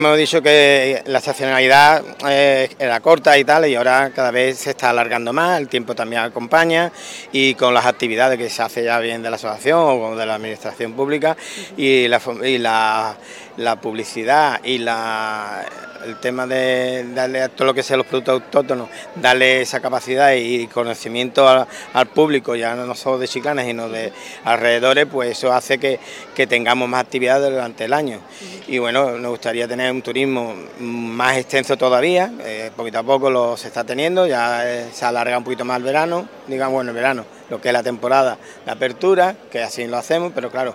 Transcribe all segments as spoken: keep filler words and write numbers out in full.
Hemos dicho que la estacionalidad eh, era corta y tal, y ahora cada vez se está alargando más, el tiempo también acompaña, y con las actividades que se hace ya bien de la asociación o de la administración pública, y la, y la, la publicidad y la, el tema de darle a todo lo que sea los productos autóctonos, darle esa capacidad y conocimiento al, al público, ya no solo de Chiclana, sino de alrededores, pues eso hace que, que tengamos más actividades durante el año. Y bueno, nos gustaría tener un turismo más extenso todavía, eh, poquito a poco lo se está teniendo, ya eh, se alarga un poquito más el verano, digamos, bueno, el verano, lo que es la temporada de apertura, que así lo hacemos, pero claro,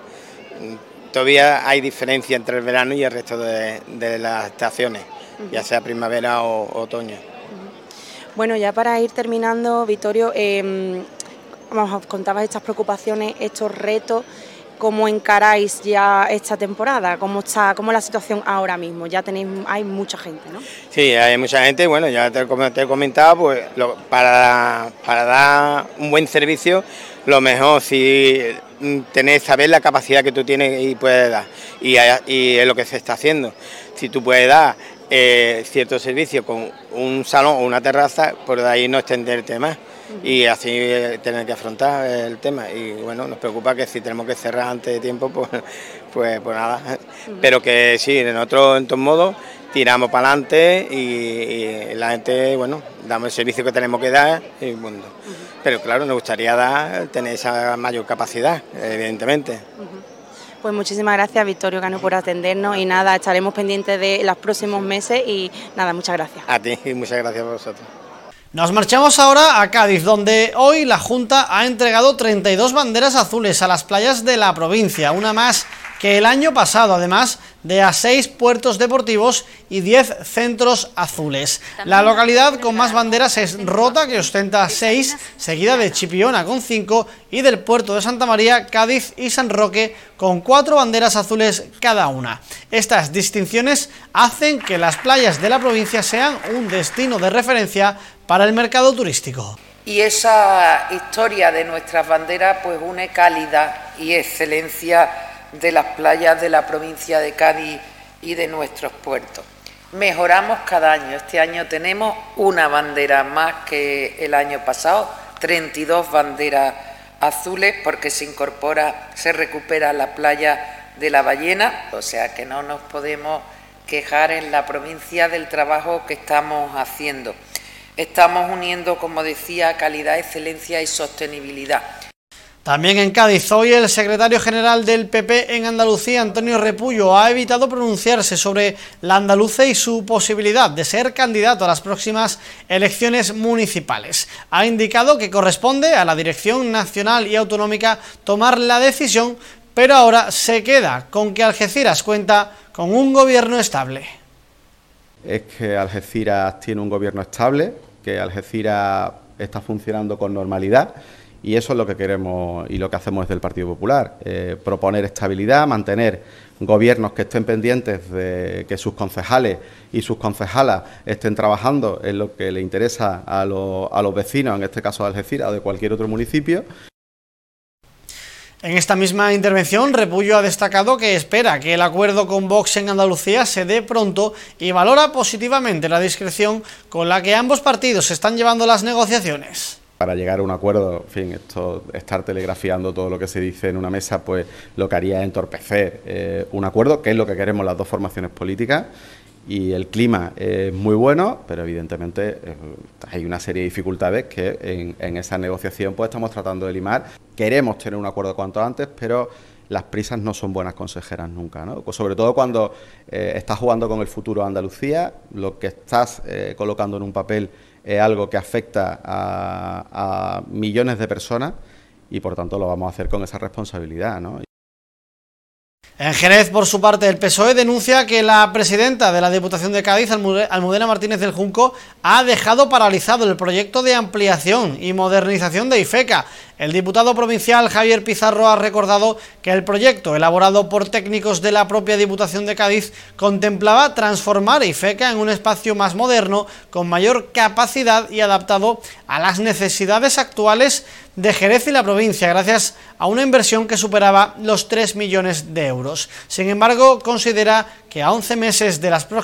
todavía hay diferencia entre el verano y el resto de, de las estaciones, uh-huh. ya sea primavera o, o otoño. Uh-huh. Bueno, ya para ir terminando, Vittorio, eh, vamos, contabas estas preocupaciones, estos retos. ¿Cómo encaráis ya esta temporada? ¿Cómo está, cómo es la situación ahora mismo? Ya tenéis, hay mucha gente, ¿no? Sí, hay mucha gente, bueno, ya te, te he comentado, pues lo, para, para dar un buen servicio, lo mejor si tenés, saber la capacidad que tú tienes y puedes dar, y, y es lo que se está haciendo. Si tú puedes dar eh, cierto servicio con un salón o una terraza, por de ahí no extenderte más. Y así tener que afrontar el tema, y bueno, nos preocupa que si tenemos que cerrar antes de tiempo, pues pues, pues nada, pero que sí, nosotros en todos modos tiramos para adelante y, y la gente, bueno, damos el servicio que tenemos que dar, y bueno, pero claro, nos gustaría dar, tener esa mayor capacidad, evidentemente. Pues muchísimas gracias, Vittorio Cano, por atendernos, y nada, estaremos pendientes de los próximos meses y nada, muchas gracias. A ti, y muchas gracias a vosotros. Nos marchamos ahora a Cádiz, donde hoy la Junta ha entregado treinta y dos banderas azules a las playas de la provincia, una más que el año pasado, además de a seis puertos deportivos y diez centros azules. La localidad con más banderas es Rota, que ostenta seis, seguida de Chipiona con cinco, y del puerto de Santa María, Cádiz y San Roque con cuatro banderas azules cada una. Estas distinciones hacen que las playas de la provincia sean un destino de referencia para el mercado turístico. Y esa historia de nuestras banderas pues une calidad y excelencia de las playas de la provincia de Cádiz y de nuestros puertos. Mejoramos cada año, este año tenemos una bandera más que el año pasado, treinta y dos banderas azules, porque se incorpora, se recupera la playa de la Ballena, o sea que no nos podemos quejar en la provincia del trabajo que estamos haciendo. Estamos uniendo, como decía, calidad, excelencia y sostenibilidad. También en Cádiz, hoy el secretario general del P P en Andalucía, Antonio Repullo, ha evitado pronunciarse sobre la andaluza y su posibilidad de ser candidato a las próximas elecciones municipales. Ha indicado que corresponde a la Dirección Nacional y Autonómica tomar la decisión, pero ahora se queda con que Algeciras cuenta con un gobierno estable. Es que Algeciras tiene un gobierno estable, que Algeciras está funcionando con normalidad, y eso es lo que queremos y lo que hacemos desde el Partido Popular, eh, proponer estabilidad, mantener gobiernos que estén pendientes de que sus concejales y sus concejalas estén trabajando en lo que le interesa a, lo, a los vecinos, en este caso de Algeciras o de cualquier otro municipio. En esta misma intervención, Repullo ha destacado que espera que el acuerdo con Vox en Andalucía se dé pronto y valora positivamente la discreción con la que ambos partidos están llevando las negociaciones. Para llegar a un acuerdo, en fin, esto, estar telegrafiando todo lo que se dice en una mesa, pues lo que haría es entorpecer eh, un acuerdo, que es lo que queremos las dos formaciones políticas, y el clima es muy bueno, pero evidentemente eh, hay una serie de dificultades que en, en esa negociación pues estamos tratando de limar. Queremos tener un acuerdo cuanto antes, pero las prisas no son buenas consejeras nunca, ¿no? Sobre todo cuando eh, estás jugando con el futuro de Andalucía, lo que estás eh, colocando en un papel es algo que afecta a, a millones de personas, y por tanto lo vamos a hacer con esa responsabilidad, ¿no? En Jerez, por su parte, el P S O E denuncia que la presidenta de la Diputación de Cádiz, Almudena Martínez del Junco, ha dejado paralizado el proyecto de ampliación y modernización de IFECA. El diputado provincial Javier Pizarro ha recordado que el proyecto, elaborado por técnicos de la propia Diputación de Cádiz, contemplaba transformar IFECA en un espacio más moderno, con mayor capacidad y adaptado a las necesidades actuales de Jerez y la provincia, gracias a una inversión que superaba los tres millones de euros. Sin embargo, considera que a once meses de las próximas